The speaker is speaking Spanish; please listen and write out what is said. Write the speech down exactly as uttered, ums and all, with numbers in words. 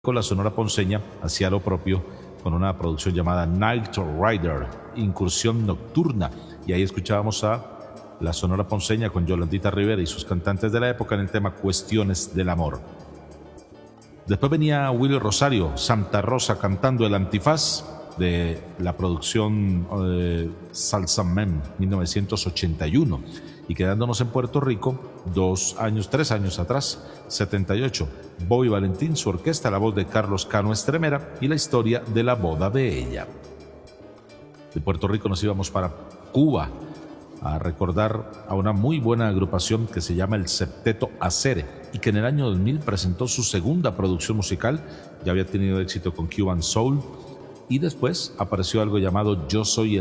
La Sonora Ponceña hacía lo propio con una producción llamada Night Rider, Incursión Nocturna, y ahí escuchábamos a la Sonora Ponceña con Yolandita Rivera y sus cantantes de la época en el tema Cuestiones del Amor. Después venía Willy Rosario, Santa Rosa, cantando El Antifaz, de la producción eh, Salsa Man, mil novecientos ochenta y uno. Y quedándonos en Puerto Rico, dos años, tres años atrás, setenta y ocho, Bobby Valentín, su orquesta, la voz de Carlos Cano Estremera y la historia de la boda de ella. De Puerto Rico nos íbamos para Cuba a recordar a una muy buena agrupación que se llama el Septeto Acere y que en el año dos mil presentó su segunda producción musical. Ya había tenido éxito con Cuban Soul y después apareció algo llamado Yo Soy el